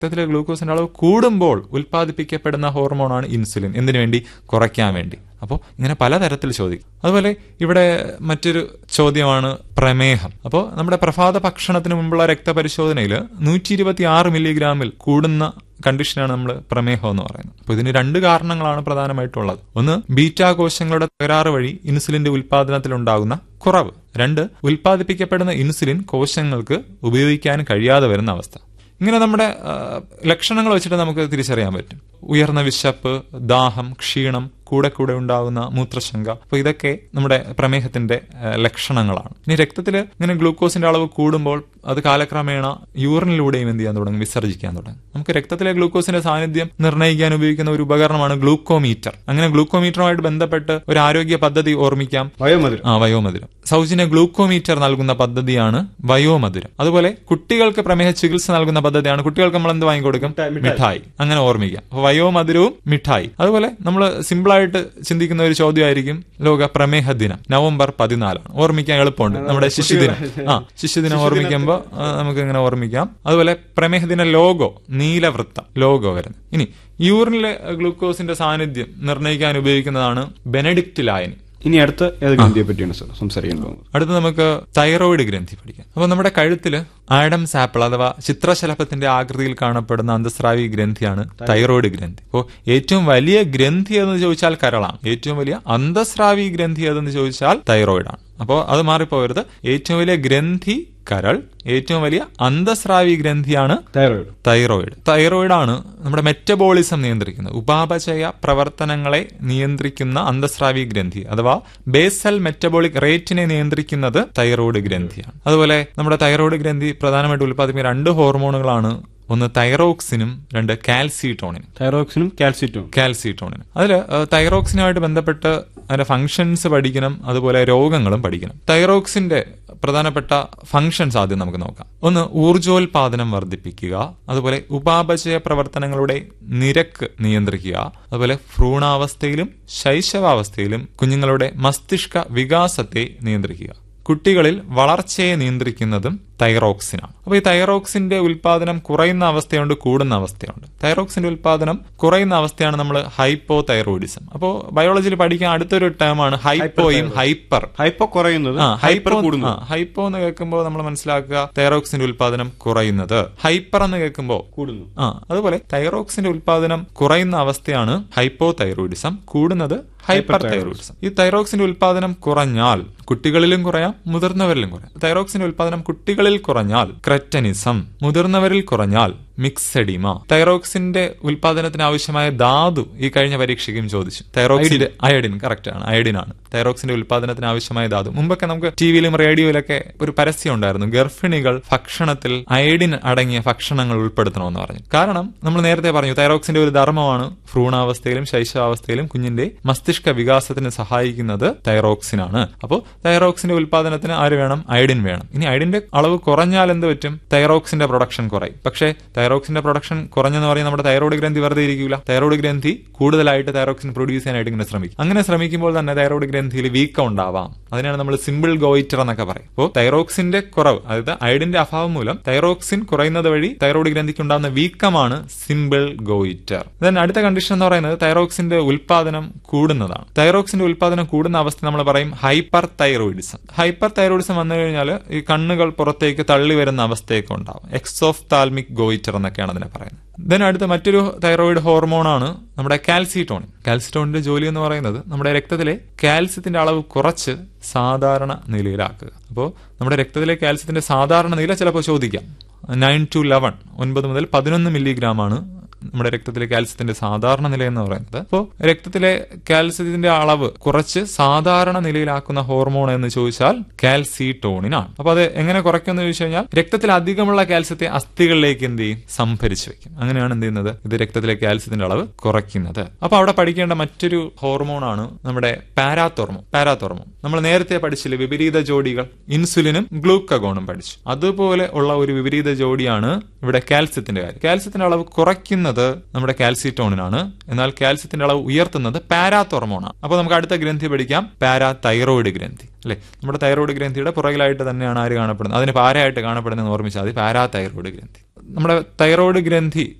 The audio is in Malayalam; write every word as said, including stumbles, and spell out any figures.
രക്തത്തിലെ ഗ്ലൂക്കോസിന്റെ അളവ് കൂടുമ്പോൾ ഉൽപ്പാദിപ്പിക്കപ്പെടുന്ന ഹോർമോണാണ് ഇൻസുലിൻ. എന്തിനു വേണ്ടി? കുറയ്ക്കാൻ വേണ്ടി. അപ്പോൾ ഇങ്ങനെ പലതരത്തിൽ ചോദിക്കും. അതുപോലെ ഇവിടെ മറ്റൊരു ചോദ്യമാണ് പ്രമേഹം. അപ്പോൾ നമ്മുടെ പ്രഭാത ഭക്ഷണത്തിന് മുമ്പുള്ള രക്തപരിശോധനയിൽ നൂറ്റി ഇരുപത്തി ആറ് മില്ലിഗ്രാമിൽ കൂടുന്ന കണ്ടീഷനാണ് നമ്മൾ പ്രമേഹം എന്ന് പറയുന്നത്. അപ്പോൾ ഇതിന് രണ്ട് കാരണങ്ങളാണ് പ്രധാനമായിട്ടുള്ളത്. ഒന്ന്, ബീറ്റാ കോശങ്ങളുടെ തകരാറ് വഴി ഇൻസുലിന്റെ ഉൽപാദനത്തിൽ ഉണ്ടാകുന്ന കുറവ്. രണ്ട്, ഉൽപ്പാദിപ്പിക്കപ്പെടുന്ന ഇൻസുലിൻ കോശങ്ങൾക്ക് ഉപയോഗിക്കാൻ കഴിയാതെ വരുന്ന അവസ്ഥ. ഇങ്ങനെ നമ്മുടെ ലക്ഷണങ്ങൾ വെച്ചിട്ട് നമുക്ക് തിരിച്ചറിയാൻ പറ്റും. ഉയർന്ന വിശപ്പ്, ദാഹം, ക്ഷീണം, കൂടെ കൂടെ ഉണ്ടാകുന്ന മൂത്രശങ്ക. അപ്പോൾ ഇതൊക്കെ നമ്മുടെ പ്രമേഹത്തിന്റെ ലക്ഷണങ്ങളാണ്. ഇനി രക്തത്തിൽ ഇങ്ങനെ ഗ്ലൂക്കോസിന്റെ അളവ് കൂടുമ്പോൾ അത് കാലക്രമേണ യൂറിനിലൂടെയും എന്ത് ചെയ്യാൻ തുടങ്ങും? വിസർജിക്കാൻ തുടങ്ങും. നമുക്ക് രക്തത്തിലെ ഗ്ലൂക്കോസിന്റെ സാന്നിധ്യം നിർണ്ണയിക്കാൻ ഉപയോഗിക്കുന്ന ഒരു ഉപകരണമാണ് ഗ്ലൂക്കോമീറ്റർ. അങ്ങനെ ഗ്ലൂക്കോമീറ്ററുമായിട്ട് ബന്ധപ്പെട്ട് ഒരു ആരോഗ്യ പദ്ധതി ഓർമ്മിക്കാം. വയോമധുരം. ആ വയോമധുരം സൗജന്യ ഗ്ലൂക്കോമീറ്റർ നൽകുന്ന പദ്ധതിയാണ് വയോമധുരം. അതുപോലെ കുട്ടികൾക്ക് പ്രമേഹ ചികിത്സ നൽകുന്ന പദ്ധതിയാണ്. കുട്ടികൾക്ക് നമ്മൾ എന്ത് വാങ്ങിക്കൊടുക്കും? മിഠായി. അങ്ങനെ ഓർമ്മിക്കാം. വയോമധുരവും മിഠായി. അതുപോലെ നമ്മൾ സിമ്പിൾ ആയിട്ട് ചിന്തിക്കുന്ന ഒരു ചോദ്യമായിരിക്കും ലോക പ്രമേഹ ദിനം നവംബർ പതിനാലാണ്. ഓർമ്മിക്കാൻ എളുപ്പമുണ്ട്. നമ്മുടെ ശിശുദിനം. ആ ശിശുദിനം ഓർമ്മിക്കുമ്പോൾ നമുക്ക് ഇങ്ങനെ ഓർമ്മിക്കാം. അതുപോലെ പ്രമേഹ ദിന ലോഗോ, നീലവൃത്തം ലോഗോ വരുന്നത്. ഇനി യൂറിനിലെ ഗ്ലൂക്കോസിന്റെ സാന്നിധ്യം നിർണ്ണയിക്കാൻ ഉപയോഗിക്കുന്നതാണ് ബെനഡിക്റ്റ് ലായനി. ഇനി അടുത്ത ഏത് ഗ്രന്ഥിയെ പറ്റിയാണ് സർ സംസാരിക്കാൻ പോകുന്നത്? അടുത്ത് നമുക്ക് തൈറോയിഡ് ഗ്രന്ഥി പഠിക്കാം. അപ്പൊ നമ്മുടെ കഴുത്തില് ആഡംസ് ആപ്പിൾ അഥവാ ചിത്രശലഭത്തിന്റെ ആകൃതിയിൽ കാണപ്പെടുന്ന അന്തസ്രാവി ഗ്രന്ഥിയാണ് തൈറോയിഡ് ഗ്രന്ഥി. അപ്പോൾ ഏറ്റവും വലിയ ഗ്രന്ഥി എന്ന് ചോദിച്ചാൽ കരളാണ്. ഏറ്റവും വലിയ അന്തസ്രാവി ഗ്രന്ഥി ഏതെന്ന് ചോദിച്ചാൽ തൈറോയിഡാണ്. അപ്പോൾ അത് മാറിപ്പോകരുത്. ഏറ്റവും വലിയ ഗ്രന്ഥി കരൾ, ഏറ്റവും വലിയ അന്തസ്രാവി ഗ്രന്ഥിയാണ് തൈറോയിഡ്. തൈറോയിഡ് തൈറോയിഡാണ് നമ്മുടെ മെറ്റബോളിസം നിയന്ത്രിക്കുന്നത്. ഉപാപചയ പ്രവർത്തനങ്ങളെ നിയന്ത്രിക്കുന്ന അന്തസ്രാവി ഗ്രന്ഥി അഥവാ ബേസൽ മെറ്റബോളിക് റേറ്റിനെ നിയന്ത്രിക്കുന്നത് തൈറോയിഡ് ഗ്രന്ഥിയാണ്. അതുപോലെ നമ്മുടെ തൈറോയിഡ് ഗ്രന്ഥി പ്രധാനമായിട്ട് ഉൽപ്പാദിപ്പിക്കുന്ന രണ്ട് ഹോർമോണുകളാണ്. ഒന്ന് തൈറോക്സിനും, രണ്ട് കാൽസിറ്റോണിനും. തൈറോക്സിനും കാൽസിറ്റോൺ കാൽസിറ്റോണിനും അതിൽ തൈറോക്സിനുമായിട്ട് ബന്ധപ്പെട്ട് അതിന്റെ ഫംഗ്ഷൻസ് പഠിക്കണം. അതുപോലെ രോഗങ്ങളും പഠിക്കണം. തൈറോക്സിന്റെ പ്രധാനപ്പെട്ട ഫംഗ്ഷൻസ് ആദ്യം നമുക്ക് നോക്കാം. ഒന്ന്, ഊർജോൽപാദനം വർദ്ധിപ്പിക്കുക. അതുപോലെ ഉപാപചയ പ്രവർത്തനങ്ങളുടെ നിരക്ക് നിയന്ത്രിക്കുക. അതുപോലെ ഭ്രൂണാവസ്ഥയിലും ശൈശവാവസ്ഥയിലും കുഞ്ഞുങ്ങളുടെ മസ്തിഷ്ക വികാസത്തെ നിയന്ത്രിക്കുക. കുട്ടികളിൽ വളർച്ചയെ നിയന്ത്രിക്കുന്നതും തൈറോക്സിനാണ്. അപ്പൊ ഈ തൈറോക്സിന്റെ ഉൽപാദനം കുറയുന്ന അവസ്ഥയുണ്ട്, കൂടുന്ന അവസ്ഥയുണ്ട്. തൈറോക്സിന്റെ ഉൽപാദനം കുറയുന്ന അവസ്ഥയാണ് നമ്മൾ ഹൈപ്പോ തൈറോയിഡിസം. അപ്പോൾ ബയോളജിയിൽ പഠിക്കാൻ അടുത്തൊരു ടേമാണ് ഹൈപ്പോയും ഹൈപ്പർ. ഹൈപ്പോ കുറയുന്നത്, ഹൈപ്പർ കൂടുന്നു. ഹൈപ്പോ എന്ന് കേൾക്കുമ്പോൾ നമ്മൾ മനസ്സിലാക്കുക തൈറോക്സിന്റെ ഉൽപാദനം കുറയുന്നത്. ഹൈപ്പർ എന്ന് കേൾക്കുമ്പോൾ കൂടുന്നു. ആ അതുപോലെ തൈറോക്സിന്റെ ഉൽപാദനം കുറയുന്ന അവസ്ഥയാണ് ഹൈപ്പോ തൈറോയിഡിസം, കൂടുന്നത് ഹൈപ്പർ തൈറോയിഡിസം. ഈ തൈറോക്സിന്റെ ഉൽപാദനം കുറഞ്ഞാൽ കുട്ടികളിലും കുറയാം, മുതിർന്നവരിലും കുറയാം. തൈറോക്സിന്റെ ഉൽപാദനം കുട്ടികളിൽ കുറഞ്ഞാൽ ക്രെറ്റനിസം, മുതിർന്നവരിൽ കുറഞ്ഞാൽ മിക്സെഡിമ. തൈറോക്സിന്റെ ഉൽപാദനത്തിന് ആവശ്യമായ ധാതു ഈ കഴിഞ്ഞ പരീക്ഷയ്ക്കും ചോദിച്ചു. തൈറോക്സിന്റെ അയഡിൻ കറക്റ്റ് ആണ്, അയഡിൻ ആണ് തൈറോക്സിന്റെ ഉൽപാദനത്തിന് ആവശ്യമായ ധാതു. മുമ്പൊക്കെ നമുക്ക് ടിവിയിലും റേഡിയോയിലൊക്കെ ഒരു പരസ്യം ഉണ്ടായിരുന്നു, ഗർഭിണികൾ ഭക്ഷണത്തിൽ അയഡിൻ അടങ്ങിയ ഭക്ഷണങ്ങൾ ഉൾപ്പെടുത്തണമെന്ന് പറഞ്ഞു. കാരണം നമ്മൾ നേരത്തെ പറഞ്ഞു തൈറോക്സിന്റെ ഒരു ധർമ്മമാണ് ഭ്രൂണാവസ്ഥയിലും ശൈശവാവസ്ഥയിലും കുഞ്ഞിന്റെ മസ്തിഷ്ക വികാസത്തിന് സഹായിക്കുന്നത് തൈറോക്സിനാണ്. അപ്പോൾ തൈറോക്സിന്റെ ഉൽപാദനത്തിന് ആര് വേണം? അയഡിൻ വേണം. ഇനി അയഡിന്റെ അളവ് കുറഞ്ഞാൽ എന്ത് പറ്റും? തൈറോക്സിന്റെ പ്രൊഡക്ഷൻ കുറയും. പക്ഷേ തൈറോക്സിന്റെ പ്രൊഡക്ഷൻ കുറഞ്ഞെന്ന് പറഞ്ഞാൽ നമ്മുടെ തൈറോയ്ഡ് ഗ്രന്ഥി വെറുതെ ഇരിക്കില്ല. തൈറോയ്ഡ് ഗ്രന്ഥി കൂടുതലായിട്ട് തൈറോക്സിൻ പ്രൊഡ്യൂസ് ചെയ്യാനായിട്ട് ഇങ്ങനെ ശ്രമിക്കും. അങ്ങനെ ശ്രമിക്കുമ്പോൾ തന്നെ തൈറോയ്ഡ് ഗ്രന്ഥിയിൽ വീക്കം ഉണ്ടാവാം. അതിനാണ് നമ്മൾ സിമ്പിൾ ഗോയിറ്റർ എന്നൊക്കെ പറയും. അപ്പോൾ തൈറോക്സിന്റെ കുറവ്, അതായത് അയഡിന്റെ അഭാവം മൂലം തൈറോക്സിൻ കുറയുന്നത് വഴി തൈറോയ്ഡ് ഗ്രന്ഥിക്ക് ഉണ്ടാകുന്ന വീക്കമാണ് സിമ്പിൾ ഗോയിറ്റർ. ദെൻ അടുത്ത കണ്ടീഷൻ എന്ന് പറയുന്നത് തൈറോക്സിന്റെ ഉൽപാദനം കൂടുന്നതാണ്. തൈറോക്സിന്റെ ഉൽപാദനം കൂടുന്ന അവസ്ഥ നമ്മൾ പറയും ഹൈപ്പർ തൈറോയിഡിസം. ഹൈപ്പർ തൈറോയിഡിസം വന്നു കഴിഞ്ഞാൽ ഈ കണ്ണുകൾ പുറത്തേക്ക് തള്ളി വരുന്ന അവസ്ഥയൊക്കെ ഉണ്ടാവും. എക്സോഫ്താൽമിക് ഗോയിറ്റർ എന്നൊക്കെയാണ് അതിനെ പറയുന്നത്. ദെൻ അടുത്ത മറ്റൊരു തൈറോയിഡ് ഹോർമോണാണ് നമ്മുടെ കാൽസിറ്റോണിൻ. കാൽസിറ്റോണിന്റെ ജോലി എന്ന് പറയുന്നത് നമ്മുടെ രക്തത്തിലെ കാൽസ്യത്തിന്റെ അളവ് കുറച്ച് സാധാരണ നിലയിലാക്കുക. അപ്പോൾ നമ്മുടെ രക്തത്തിലെ കാൽസ്യത്തിന്റെ സാധാരണ നില ചിലപ്പോൾ ചോദിക്കാം. നയൻ ടു ലെവൻ ഒൻപത് മുതൽ പതിനൊന്ന് മില്ലിഗ്രാം ആണ് നമ്മുടെ രക്തത്തിലെ കാൽസ്യത്തിന്റെ സാധാരണ നില എന്ന് പറയുന്നത്. അപ്പോൾ രക്തത്തിലെ കാൽസ്യത്തിന്റെ അളവ് കുറച്ച് സാധാരണ നിലയിലാക്കുന്ന ഹോർമോൺ എന്ന് ചോദിച്ചാൽ കാൽസിറ്റോണിനാണ്. അപ്പൊ അത് എങ്ങനെ കുറയ്ക്കുമെന്ന് ചോദിച്ചു കഴിഞ്ഞാൽ രക്തത്തിൽ അധികമുള്ള കാൽസ്യത്തെ അസ്ഥികളിലേക്ക് എന്ത് ചെയ്യും? സംഭരിച്ചു വെക്കും. അങ്ങനെയാണ് എന്ത് ചെയ്യുന്നത്? ഇത് രക്തത്തിലെ കാൽസ്യത്തിന്റെ അളവ് കുറയ്ക്കുന്നത്. അപ്പൊ അവിടെ പഠിക്കേണ്ട മറ്റൊരു ഹോർമോണാണ് നമ്മുടെ പാരാത്തോർമോൺ. പാരാത്തോർമോൺ നമ്മൾ നേരത്തെ പഠിച്ചില്ലേ, വിപരീത ജോഡികൾ ഇൻസുലിനും ഗ്ലൂക്കഗോണും പഠിച്ചു. അതുപോലെ ഉള്ള ഒരു വിപരീത ജോഡിയാണ് ഇവിടെ കാൽസ്യത്തിന്റെ കാര്യം. കാൽസ്യത്തിന്റെ അളവ് കുറയ്ക്കുന്നത് കുറയ്ക്കുന്നത് നമ്മുടെ കാൽസിറ്റോണിനാണ്. എന്നാൽ കാൽസ്യത്തിന്റെ അളവ് ഉയർത്തുന്നത് പാരാത്തോർമോണാണ്. അപ്പോൾ നമുക്ക് അടുത്ത ഗ്രന്ഥി പഠിക്കാം, പാരാതൈറോയിഡ് ഗ്രന്ഥി അല്ലെ. നമ്മുടെ തൈറോയിഡ് ഗ്രന്ഥിയുടെ പുറകിലായിട്ട് തന്നെയാണ് ആര് കാണപ്പെടുന്നത്, അതിന് പാരയായിട്ട് കാണപ്പെടുന്നതെന്ന് ഓർമ്മിച്ചാൽ മതി, പാരാതൈറോയിഡ് ഗ്രന്ഥി. നമ്മുടെ തൈറോയിഡ് ഗ്രന്ഥി